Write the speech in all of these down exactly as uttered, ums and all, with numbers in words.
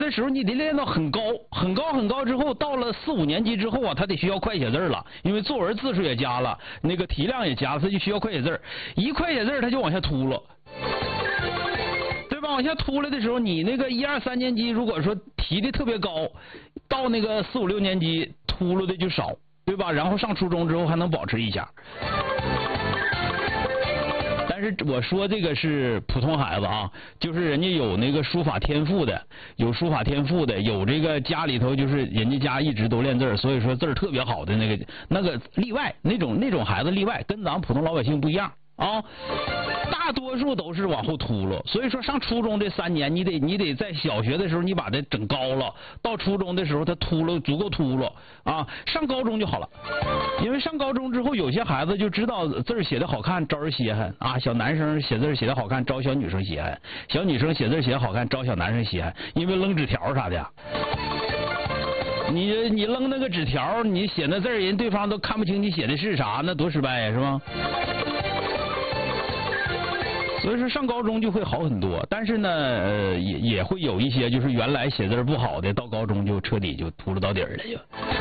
那时候你得练到很高，很高很高之后，到了四五年级之后啊，他得需要快写字了，因为作文字数也加了，那个题量也加了，他就需要快写字。一快写字他就往下秃了，对吧？往下秃了的时候，你那个一二三年级如果说提的特别高，到那个四五六年级秃噜的就少，对吧？然后上初中之后还能保持一下。但是我说这个是普通孩子啊，就是人家有那个书法天赋的，有书法天赋的，有这个家里头就是人家家一直都练字，所以说字儿特别好的那个那个例外，那种那种孩子例外，跟咱们普通老百姓不一样啊。大多数都是往后秃噜，所以说上初中这三年，你得你得在小学的时候你把它整高了，到初中的时候他秃噜足够秃噜啊，上高中就好了。因为上高中之后，有些孩子就知道字儿写的好看招人稀罕啊，小男生写字写的好看招小女生稀罕，小女生写字写的好看招小男生稀罕，因为扔纸条啥的。你你扔那个纸条，你写那字儿，人对方都看不清你写的是啥，那多失败呀，是吧？所以说上高中就会好很多，但是呢，呃，也也会有一些就是原来写字不好的，到高中就彻底就秃噜到底儿了就。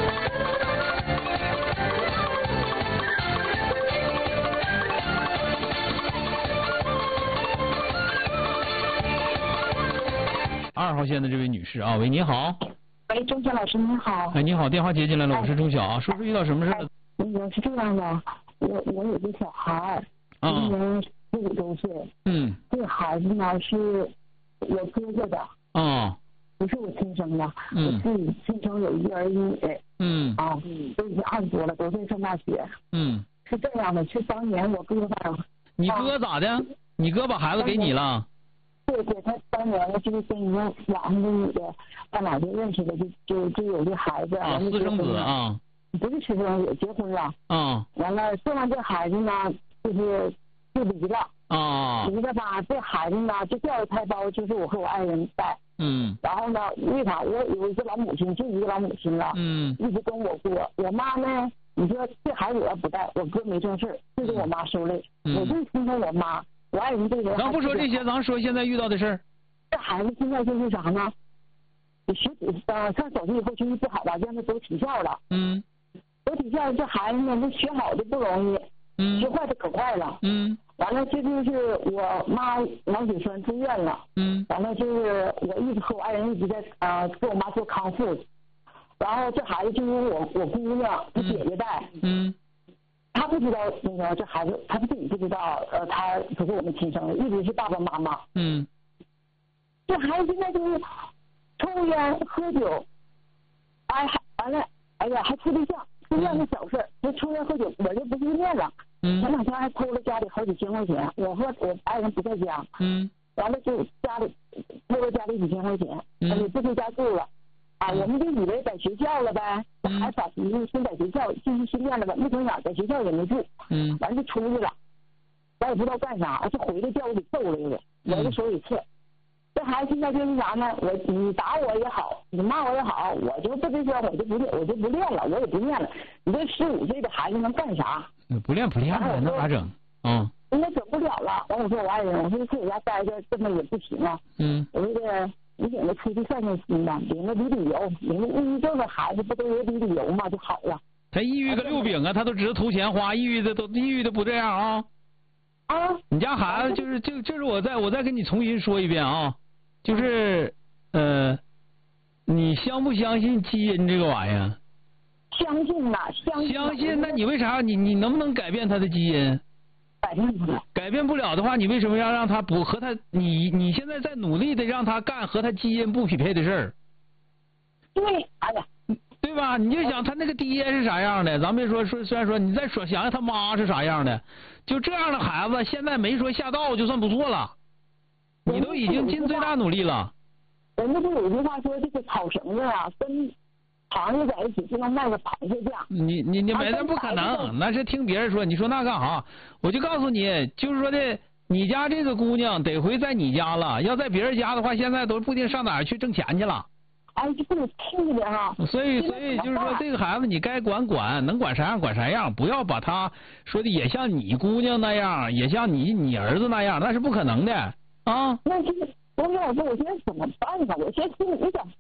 二号线的这位女士啊，喂，你好。 喂，钟晓老师您好。 哎，你好，电话接进来了，我是钟晓啊，说说遇到什么事了？ 那个是这样的，我我有个小孩，今年十五周岁。嗯。这个孩子呢是我哥哥的。啊。不是我亲生的。嗯。我自己亲生有一儿一女。嗯。啊，都已经二十多了，都在上大学。嗯。是这样的，是当年我哥吧。 你哥咋的？你哥把孩子给你了？ 对对，他当年就是跟一个网上的女的，他俩就认识的，就就就有这孩子。 啊，私生子啊。 不是私生子，结婚了。 啊。 完了，生完这孩子呢，就是就离了。 啊。 离了吧，这孩子呢，就掉的胎包，就是我和我爱人带。嗯。然后呢，为啥我有一个老母亲，就一个老母亲了。嗯。一直跟我哥，我妈呢，你说这孩子我要不带，我哥没正事，就给我妈受累。嗯。我就心疼我妈。我爱人这个人， 咱不说这些，咱说现在遇到的事儿。 这孩子现在就是啥呢？学呃上小学以后学习不好吧，让他走体校了。嗯。走体校，这孩子呢，那学好的不容易，嗯，学坏的可快了。嗯。完了，这就是我妈脑血栓住院了。嗯。完了，就是我一直和我爱人一直在啊、呃、给我妈做康复，然后这孩子就由我我姑娘她姐姐带。嗯。他不知道那个这孩子，他自己不知道，呃，他不是我们亲生的，一直是爸爸妈妈。嗯。这孩子现在就是抽烟喝酒，哎，还完了，哎呀，还处对象，处对象那小事，这抽烟喝酒我就不去念了。嗯。前两天还偷了家里好几千块钱，我和我爱人不在家。嗯。完了就家里偷了家里几千块钱，而且不回家住了。啊，我们就以为在学校了呗，还把你先在学校继续训练了吧，没成想在学校也没住，嗯，完就出去了，我也不知道干啥，就回来叫我给揍了一个，我的手里刺。这孩子现在就是啥呢？我你打我也好，你骂我也好，我就不吱声，我就不练，我就不练了，我也不念了。你这十五岁的孩子能干啥？ 不练不练了，那咋整？嗯， 人家整不了了。完我说我爱人，我说在我家待着这么也不行啊。嗯，我说的。你领着出去散散心吧，领着旅旅游，领着抑郁症的孩子不都有旅旅游嘛就好了。 他抑郁个六饼啊，他都知道图钱花，抑郁的都抑郁的不这样啊。 啊。 你家孩子就是就就是我再我再跟你重新说一遍啊，就是呃，你相不相信基因这个玩意儿？ 相信呐，相信。 相信，那你为啥你你能不能改变他的基因？ 改变不了， 改变不了的话，你为什么要让他不和他？你你现在在努力的让他干和他基因不匹配的事儿。 对，哎呀， 对吧？你就想他那个爹是啥样的，咱别说说，虽然说你再说想想他妈是啥样的，就这样的孩子，现在没说下道就算不错了。你都已经尽最大努力了。 人家不有一句话说，这个草绳子啊，跟螃蟹在一起就能卖个螃蟹价。 你你你没那不可能，那是听别人说。你说那干啥？我就告诉你，就是说的，你家这个姑娘得回在你家了，要在别人家的话，现在都不定上哪儿去挣钱去了。 哎，这不得气的哈！ 所以所以就是说，这个孩子你该管管，能管啥样管啥样，不要把他说的也像你姑娘那样，也像你你儿子那样，那是不可能的啊。 那就是中药，我说我现在怎么办呢？我现在心里一点